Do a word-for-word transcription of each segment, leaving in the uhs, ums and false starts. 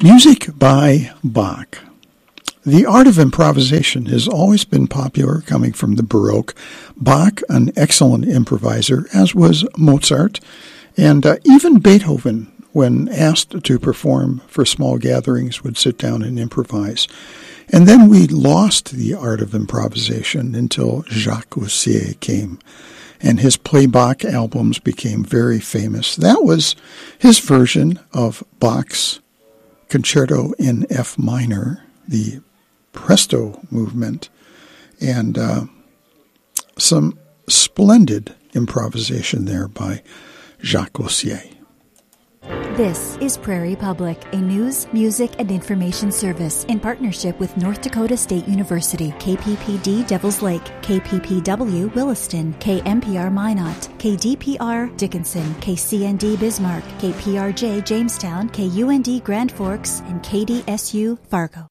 Music by Bach. The art of improvisation has always been popular, coming from the Baroque. Bach, an excellent improviser, as was Mozart, and uh, even Beethoven, when asked to perform for small gatherings, would sit down and improvise. And then we lost the art of improvisation until Jacques Aussier came, and his Play Bach albums became very famous. That was his version of Bach's Concerto in F minor, the Presto movement, and uh, some splendid improvisation there by Jacques Aussier. This is Prairie Public, a news, music, and information service in partnership with North Dakota State University, K P P D Devils Lake, K P P W Williston, K M P R Minot, K D P R Dickinson, K C N D Bismarck, K P R J Jamestown, K U N D Grand Forks, and K D S U Fargo.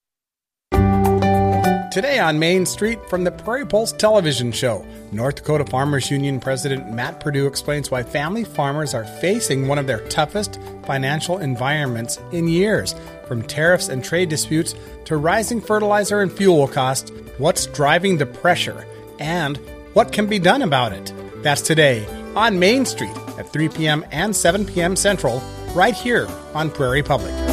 Today on Main Street from the Prairie Pulse television show, North Dakota Farmers Union President Matt Perdue explains why family farmers are facing one of their toughest financial environments in years. From tariffs and trade disputes to rising fertilizer and fuel costs, what's driving the pressure and what can be done about it? That's today on Main Street at three p.m. and seven p.m. Central, right here on Prairie Public.